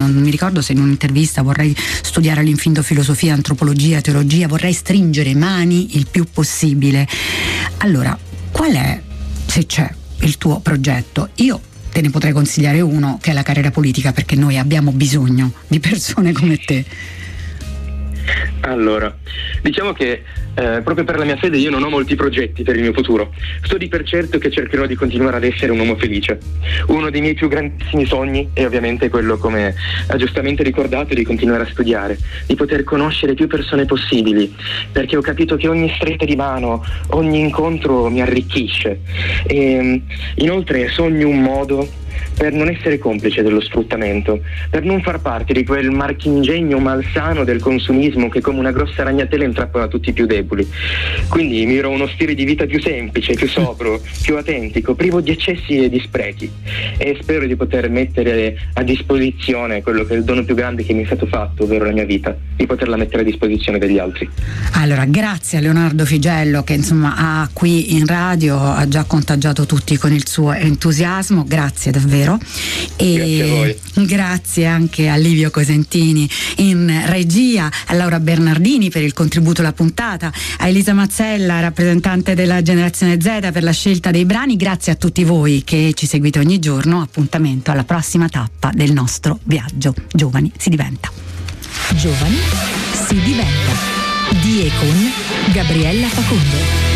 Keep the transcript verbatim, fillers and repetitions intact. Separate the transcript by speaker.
Speaker 1: non mi ricordo se in un'intervista: vorrei studiare all'infinito filosofia, antropologia, teologia, vorrei stringere mani il più possibile. Allora, qual è, se c'è, il tuo progetto? Io te ne potrei consigliare uno, che è la carriera politica, perché noi abbiamo bisogno di persone come te.
Speaker 2: Allora, diciamo che eh, proprio per la mia fede io non ho molti progetti per il mio futuro. So di per certo che cercherò di continuare ad essere un uomo felice. Uno dei miei più grandissimi sogni è ovviamente quello, come ha giustamente ricordato, di continuare a studiare, di poter conoscere più persone possibili, perché ho capito che ogni stretta di mano, ogni incontro mi arricchisce. E inoltre sogno un modo per non essere complice dello sfruttamento, per non far parte di quel marchingegno malsano del consumismo che come una grossa ragnatela intrappola tutti i più deboli. Quindi miro uno stile di vita più semplice, più sobrio, più autentico, privo di eccessi e di sprechi, e spero di poter mettere a disposizione quello che è il dono più grande che mi è stato fatto, ovvero la mia vita, di poterla mettere a disposizione degli altri.
Speaker 1: Allora, grazie a Leonardo Figello, che insomma ha qui in radio ha già contagiato tutti con il suo entusiasmo, grazie davvero. E
Speaker 2: grazie a voi.
Speaker 1: Grazie anche a Livio Cosentini in regia, a Laura Bernardini per il contributo alla puntata, a Elisa Mazzella, rappresentante della Generazione Z, per la scelta dei brani. Grazie a tutti voi che ci seguite ogni giorno. Appuntamento alla prossima tappa del nostro viaggio. Giovani si diventa.
Speaker 3: Giovani si diventa. Di e con Gabriella Facundo.